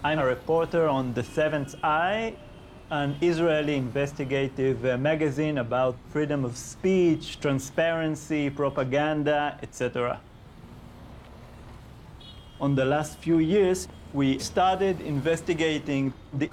I'm a reporter on The Seventh Eye, an Israeli investigative magazine about freedom of speech, transparency, propaganda, etc. On the last few years, we started investigating the